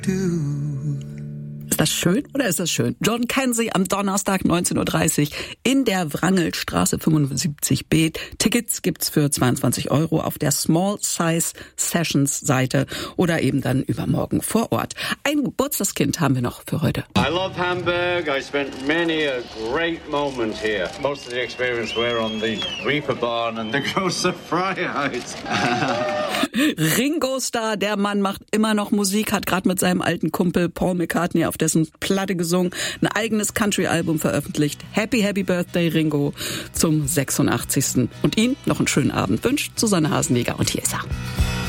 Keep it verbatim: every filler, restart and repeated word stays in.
Ist das schön oder ist das schön? John Kenzie am Donnerstag neunzehn Uhr dreißig in der Wrangelstraße fünfundsiebzig B. Tickets gibt's für zweiundzwanzig Euro auf der Small Size Sessions Seite oder eben dann übermorgen vor Ort. Ein Geburtstagskind haben wir noch für heute. I love Hamburg. I spent many a great moment here. Most of the experience were on the Reeperbahn and the große Freiheit. Ringo Starr, der Mann macht immer noch Musik, hat gerade mit seinem alten Kumpel Paul McCartney auf dessen Platte gesungen, ein eigenes Country-Album veröffentlicht. Happy, happy Birthday, Ringo, zum sechsundachtzigsten Und Ihnen noch einen schönen Abend wünscht Susanne Hasenjäger und hier ist er.